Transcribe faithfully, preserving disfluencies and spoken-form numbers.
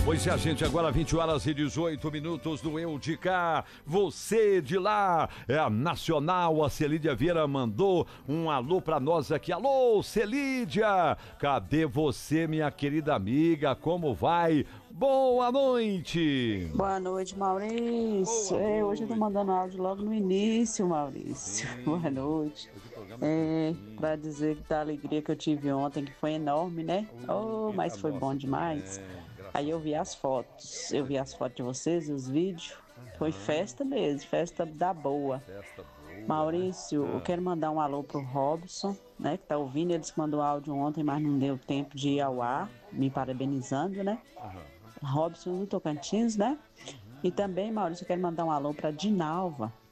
Pois é, gente, agora vinte horas e dezoito minutos do Eu de Cá, você de lá, é a Nacional, a Celídia Vieira mandou um alô pra nós aqui. Alô, Celídia, cadê você, minha querida amiga, como vai? Boa noite! Boa noite, Maurício. Boa É, noite. hoje eu tô mandando áudio logo no início, Maurício. Sim. Boa noite. É, pra dizer que da alegria que eu tive ontem, que foi enorme, né? Oh, mas foi bom demais. Aí eu vi as fotos, eu vi as fotos de vocês, os vídeos. Foi festa mesmo, festa da boa. Festa boa, Maurício, né? eu quero mandar um alô pro Robson, né? Que tá ouvindo, ele disse que mandou áudio ontem, mas não deu tempo de ir ao ar, me parabenizando, né? Robson do Tocantins, né? E também, Maurício, eu quero mandar um alô pra Dinalva,